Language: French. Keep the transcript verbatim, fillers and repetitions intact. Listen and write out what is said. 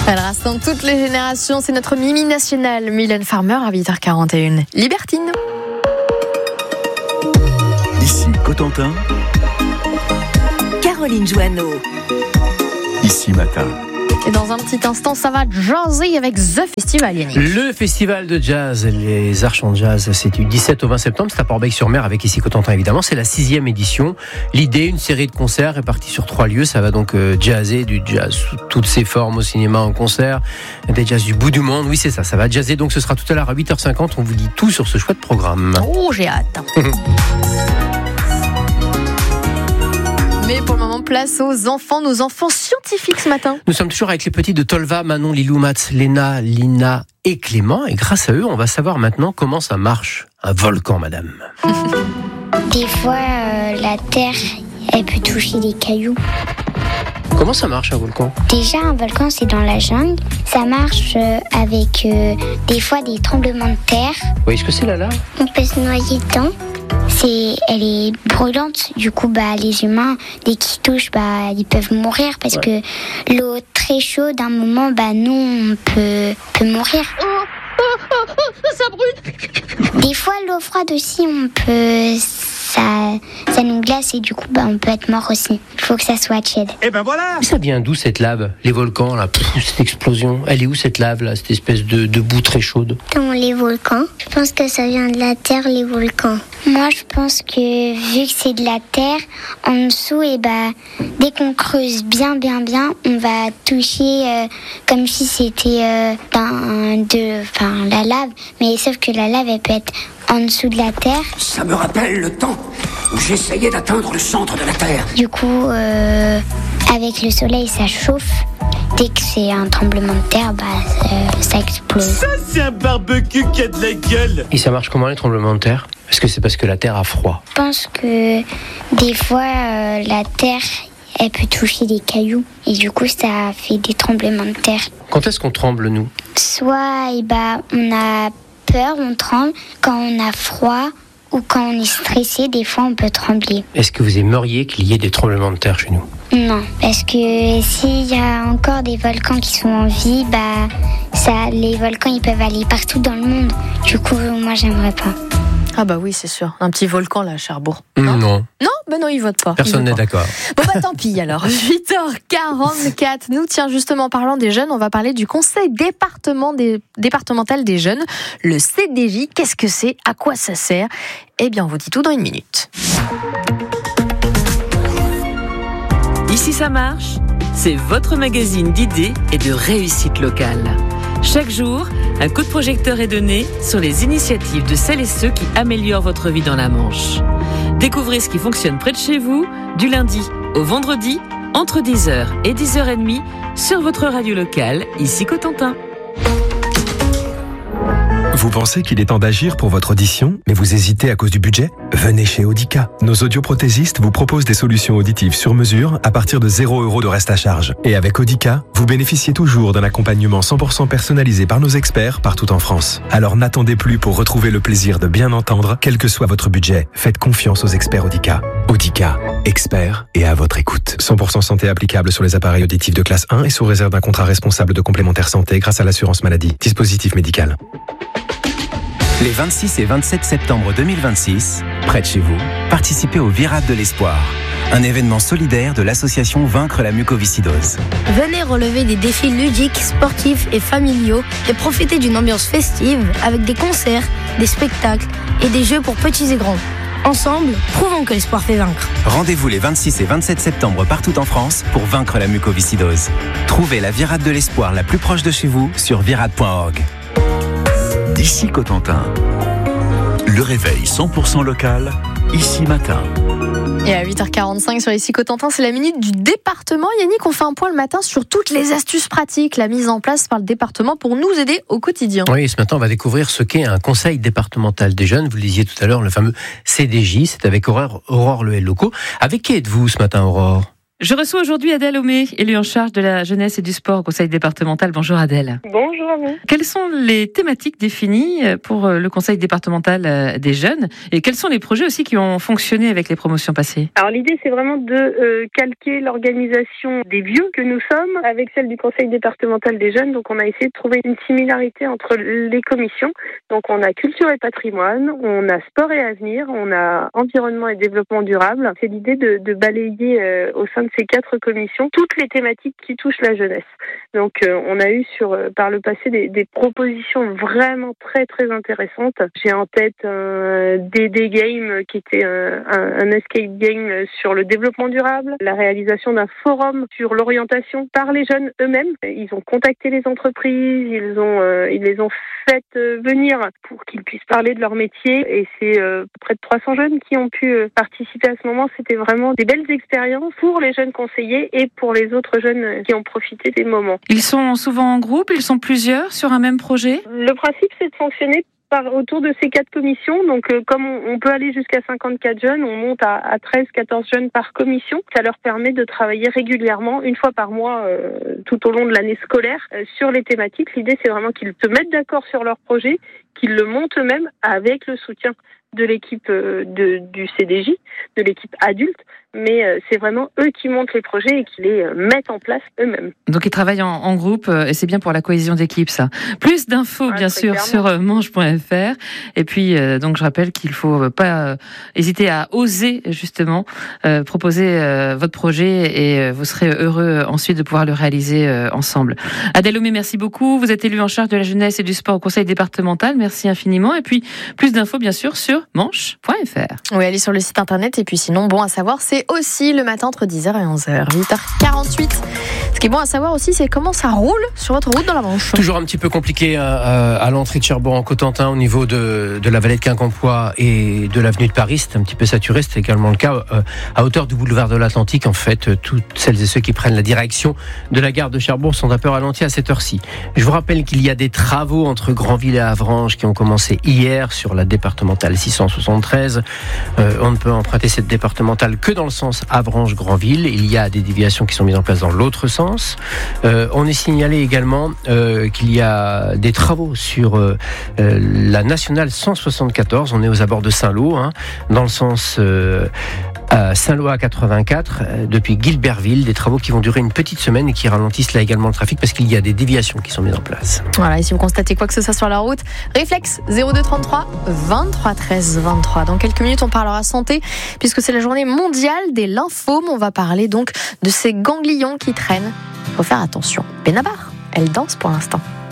Elle rassemble toutes les générations, c'est notre Mimi nationale, Mylène Farmer à huit heures quarante et une. Libertine. Ici Cotentin. Caroline Joanneau. Ici Matin. Et dans un petit instant, ça va jazzer avec The Festival, Yannick. Le festival de jazz, les Archons de Jazz, c'est du dix-sept au vingt septembre, c'est à Port-Bec-sur-Mer avec ici Cotentin évidemment, c'est la sixième édition. L'idée, une série de concerts répartis sur trois lieux, ça va donc euh, jazzer, du jazz sous toutes ses formes au cinéma, en concert, des jazz du bout du monde, oui c'est ça, ça va jazzer, donc ce sera tout à l'heure à huit heures cinquante, on vous dit tout sur ce chouette programme. Oh, j'ai hâte. Mais pour le moment, place aux enfants, nos enfants scientifiques ce matin. Nous sommes toujours avec les petits de Tolva, Manon, Lilou, Mats, Léna, Lina et Clément. Et grâce à eux, on va savoir maintenant comment ça marche, un volcan, madame. Des fois, euh, la terre, elle peut toucher des cailloux. Comment ça marche, un volcan ? Déjà, un volcan, c'est dans la jungle. Ça marche euh, avec euh, des fois des tremblements de terre. Vous voyez ce que c'est là, là ? On peut se noyer dedans. C'est, elle est brûlante, du coup bah, les humains, dès qu'ils touchent, bah, ils peuvent mourir parce ouais. que l'eau très chaude, à un moment, bah, nous, on peut, peut mourir. Oh, oh, oh, oh, ça brûle. Des fois, l'eau froide aussi, on peut, ça, ça nous glace et du coup, bah, on peut être mort aussi. Il faut que ça soit tiède. Et ben voilà. Ça vient d'où cette lave ? Les volcans, là, pff, cette explosion. Elle est où cette lave, là, cette espèce de, de boue très chaude ? Dans les volcans. Je pense que ça vient de la terre, les volcans. Moi, je pense que vu que c'est de la terre, en dessous, et bah, dès qu'on creuse bien, bien, bien, on va toucher euh, comme si c'était euh, ben, de, enfin, la lave. Mais sauf que la lave, elle peut être en dessous de la terre. Ça me rappelle le temps où j'essayais d'atteindre le centre de la terre. Du coup, euh, avec le soleil, ça chauffe. Dès que c'est un tremblement de terre, bah, ça, ça explose. Ça, c'est un barbecue qui a de la gueule. Et ça marche comment, les tremblements de terre ? Est-ce que c'est parce que la terre a froid ? Je pense que des fois, euh, la terre, elle peut toucher des cailloux. Et du coup, ça fait des tremblements de terre. Quand est-ce qu'on tremble, nous ? Soit eh bah, on a peur, on tremble. Quand on a froid ou quand on est stressé, des fois, on peut trembler. Est-ce que vous aimeriez qu'il y ait des tremblements de terre chez nous ? Non, parce que s'il y a encore des volcans qui sont en vie, bah, ça, les volcans, ils peuvent aller partout dans le monde. Du coup, moi, j'aimerais pas. Ah bah oui, c'est sûr. Un petit volcan, là, à Cherbourg. Non. Non, non ben non, ils votent pas. Personne n'est d'accord. Bon bah tant pis alors. huit heures quarante-quatre. Nous, tiens, justement, parlant des jeunes, on va parler du conseil département des, départemental des jeunes. Le C D J, qu'est-ce que c'est ? À quoi ça sert ? Eh bien, on vous dit tout dans une minute. Ici ça marche, c'est votre magazine d'idées et de réussite locale. Chaque jour, un coup de projecteur est donné sur les initiatives de celles et ceux qui améliorent votre vie dans la Manche. Découvrez ce qui fonctionne près de chez vous, du lundi au vendredi, entre dix heures et dix heures trente sur votre radio locale, ici Cotentin. Vous pensez qu'il est temps d'agir pour votre audition, mais vous hésitez à cause du budget ? Venez chez Audica. Nos audioprothésistes vous proposent des solutions auditives sur mesure à partir de zéro euro de reste à charge. Et avec Audica, vous bénéficiez toujours d'un accompagnement cent pour cent personnalisé par nos experts partout en France. Alors n'attendez plus pour retrouver le plaisir de bien entendre, quel que soit votre budget. Faites confiance aux experts Audica. Audica, experts et à votre écoute. cent pour cent santé applicable sur les appareils auditifs de classe un et sous réserve d'un contrat responsable de complémentaire santé grâce à l'assurance maladie. Dispositif médical. Les vingt-six et vingt-sept septembre deux mille vingt-six, près de chez vous, participez au Virade de l'Espoir, un événement solidaire de l'association Vaincre la mucoviscidose. Venez relever des défis ludiques, sportifs et familiaux et profiter d'une ambiance festive avec des concerts, des spectacles et des jeux pour petits et grands. Ensemble, prouvons que l'espoir fait vaincre. Rendez-vous les vingt-six et vingt-sept septembre partout en France pour vaincre la mucoviscidose. Trouvez la Virade de l'Espoir la plus proche de chez vous sur virade point org. D'ici Cotentin, le réveil cent pour cent local, ici Matin. Et à huit heures quarante-cinq sur Ici Cotentin, c'est la minute du département. Yannick, on fait un point le matin sur toutes les astuces pratiques, la mise en place par le département pour nous aider au quotidien. Oui, ce matin, on va découvrir ce qu'est un conseil départemental des jeunes. Vous le disiez tout à l'heure, le fameux C D J, c'est avec Aurore, Aurore Le Locaux. Avec qui êtes-vous ce matin, Aurore ? Je reçois aujourd'hui Adèle Homé, élue en charge de la jeunesse et du sport au conseil départemental. Bonjour Adèle. Bonjour Amé. Quelles sont les thématiques définies pour le conseil départemental des jeunes et quels sont les projets aussi qui ont fonctionné avec les promotions passées? Alors l'idée c'est vraiment de euh, calquer l'organisation des vieux que nous sommes avec celle du conseil départemental des jeunes. Donc on a essayé de trouver une similarité entre les commissions. Donc on a culture et patrimoine, on a sport et avenir, on a environnement et développement durable. C'est l'idée de, de balayer euh, au sein de ces quatre commissions toutes les thématiques qui touchent la jeunesse. Donc euh, on a eu sur euh, par le passé des, des propositions vraiment très très intéressantes. J'ai en tête un D D Game qui était un, un, un escape game sur le développement durable, la réalisation d'un forum sur l'orientation par les jeunes eux-mêmes. Ils ont contacté les entreprises, ils ont euh, ils les ont fait euh, venir pour qu'ils puissent parler de leur métier et c'est euh, près de trois cents jeunes qui ont pu euh, participer à ce moment. C'était vraiment des belles expériences pour les jeunes conseillers et pour les autres jeunes qui ont profité des moments. Ils sont souvent en groupe, ils sont plusieurs sur un même projet? Le principe, c'est de fonctionner par, autour de ces quatre commissions. Donc, euh, comme on, on peut aller jusqu'à cinquante-quatre jeunes, on monte à, à treize quatorze jeunes par commission. Ça leur permet de travailler régulièrement, une fois par mois, euh, tout au long de l'année scolaire, euh, sur les thématiques. L'idée, c'est vraiment qu'ils se mettent d'accord sur leur projet, qu'ils le montent eux-mêmes avec le soutien de l'équipe de, du C D J, de l'équipe adulte, mais euh, c'est vraiment eux qui montent les projets et qui les euh, mettent en place eux-mêmes. Donc ils travaillent en, en groupe euh, et c'est bien pour la cohésion d'équipe ça. Plus d'infos ouais, bien sûr clairement sur euh, manche point f r et puis euh, donc je rappelle qu'il faut pas euh, hésiter à oser justement euh, proposer euh, votre projet et euh, vous serez heureux ensuite de pouvoir le réaliser euh, ensemble. Adèle Homé, merci beaucoup. Vous êtes élue en charge de la jeunesse et du sport au conseil départemental. Merci infiniment et puis plus d'infos bien sûr sur manche point f r. Oui, allez sur le site internet et puis sinon, bon à savoir, c'est aussi le matin entre dix heures et onze heures, huit heures quarante-huit. Ce qui est bon à savoir aussi, c'est comment ça roule sur votre route dans la Manche. Toujours un petit peu compliqué à, à l'entrée de Cherbourg-en-Cotentin au niveau de, de la vallée de Quincampoix et de l'avenue de Paris. C'est un petit peu saturé, c'est également le cas euh, à hauteur du boulevard de l'Atlantique. En fait, toutes celles et ceux qui prennent la direction de la gare de Cherbourg sont un peu ralentis à cette heure-ci. Je vous rappelle qu'il y a des travaux entre Granville et Avranches qui ont commencé hier sur la départementale six cent soixante-treize. Euh, on ne peut emprunter cette départementale que dans le sens Avranches-Granville. Il y a des déviations qui sont mises en place dans l'autre sens. Euh, on est signalé également euh, qu'il y a des travaux sur euh, euh, la nationale cent soixante-quatorze. On est aux abords de Saint-Lô, hein, dans le sens euh, à Saint-Lô à quatre-vingt-quatre, euh, depuis Guilberville. Des travaux qui vont durer une petite semaine et qui ralentissent là également le trafic parce qu'il y a des déviations qui sont mises en place. Voilà, et si vous constatez quoi que ce soit sur la route, réflexe zéro deux trente-trois vingt-trois treize vingt-trois. Dans quelques minutes, on parlera santé puisque c'est la journée mondiale des lymphomes. On va parler donc de ces ganglions qui traînent. Il faut faire attention. Benabar, elle danse pour l'instant.